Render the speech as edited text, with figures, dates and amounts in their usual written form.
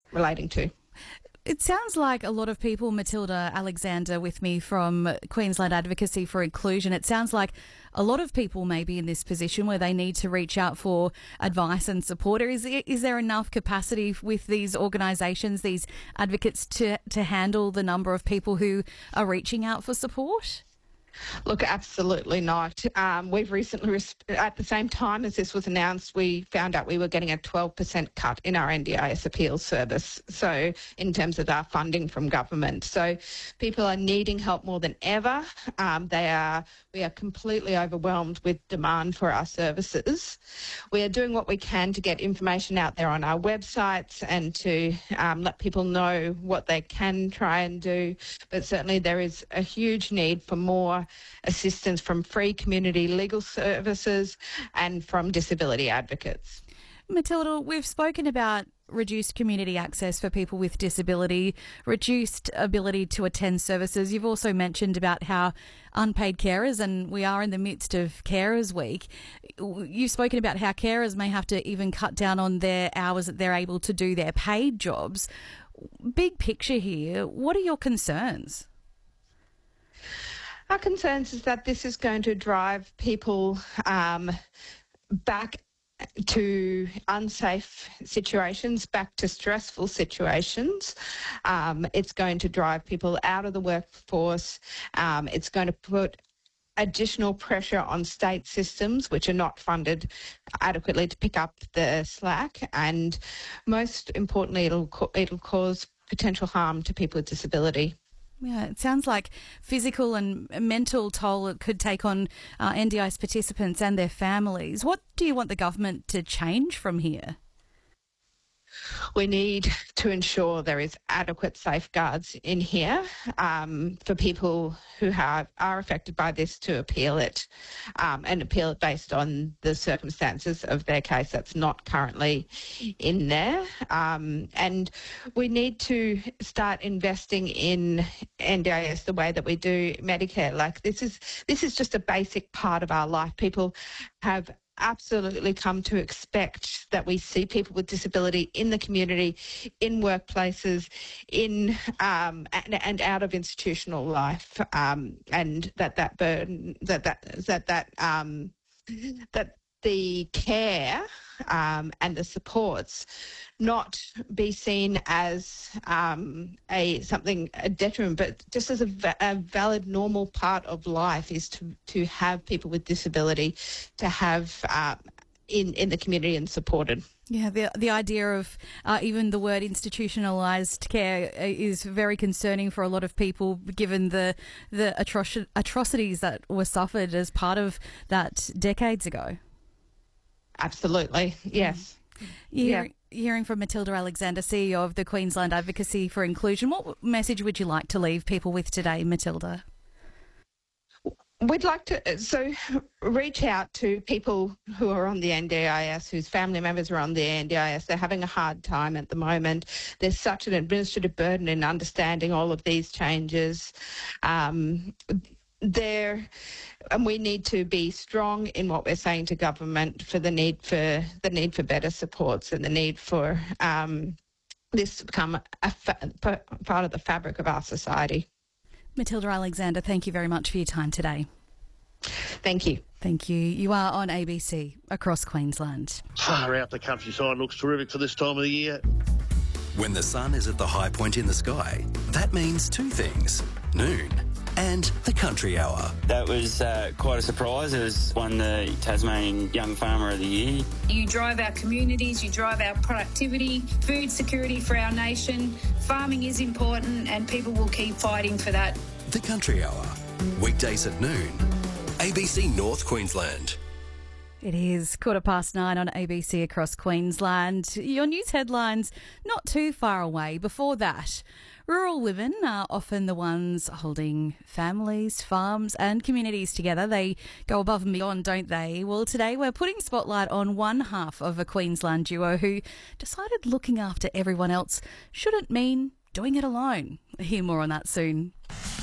relating to. It sounds like a lot of people, Matilda Alexander with me from Queensland Advocacy for Inclusion, it sounds like a lot of people may be in this position where they need to reach out for advice and support. Is there enough capacity with these organisations, these advocates, to handle the number of people who are reaching out for support? Look, absolutely not. We've recently, at the same time as this was announced, we found out we were getting a 12% cut in our NDIS appeals service, so in terms of our funding from government. So people are needing help more than ever. We are completely overwhelmed with demand for our services. We are doing what we can to get information out there on our websites and to let people know what they can try and do, but certainly there is a huge need for more assistance from free community legal services and from disability advocates. Matilda, we've spoken about reduced community access for people with disability, reduced ability to attend services. You've also mentioned about how unpaid carers, and we are in the midst of Carers Week, you've spoken about how carers may have to even cut down on their hours that they're able to do their paid jobs. Big picture here, what are your concerns? Our concerns is that this is going to drive people back to unsafe situations, back to stressful situations. It's going to drive people out of the workforce. It's going to put additional pressure on state systems which are not funded adequately to pick up the slack, and most importantly, it'll cause potential harm to people with disability. Yeah, it sounds like physical and mental toll it could take on NDIS participants and their families. What do you want the government to change from here? We need to ensure there is adequate safeguards in here for people who are affected by this to appeal it and appeal it based on the circumstances of their case. That's not currently in there. And we need to start investing in NDIS the way that we do Medicare. Like this is just a basic part of our life. People have absolutely come to expect that we see people with disability in the community, in workplaces, in and out of institutional life, and that burden that the care and the supports not be seen as a detriment, but just as a valid, normal part of life is to have people with disability to have in the community and supported. Yeah, the idea of even the word institutionalised care is very concerning for a lot of people, given the atrocities that were suffered as part of that decades ago. Absolutely, yes. Hearing from Matilda Alexander, CEO of the Queensland Advocacy for Inclusion, what message would you like to leave people with today, Matilda? We'd like to reach out to people who are on the NDIS, whose family members are on the NDIS. They're having a hard time at the moment. There's such an administrative burden in understanding all of these changes. And we need to be strong in what we're saying to government for the need for better supports and the need for this to become a part of the fabric of our society. Matilda Alexander, thank you very much for your time today. Thank you. Thank you. You are on ABC across Queensland. Far out, the countryside looks terrific for this time of the year. When the sun is at the high point in the sky, that means two things: noon and the Country Hour. That was quite a surprise. It was won the Tasmanian Young Farmer of the Year. You drive our communities, you drive our productivity, food security for our nation. Farming is important and people will keep fighting for that. The Country Hour, weekdays at noon, ABC North Queensland. It is 9:15 on ABC across Queensland. Your news headlines not too far away. Before that, rural women are often the ones holding families, farms and communities together. They go above and beyond, don't they? Well, today we're putting spotlight on one half of a Queensland duo who decided looking after everyone else shouldn't mean doing it alone. Hear more on that soon.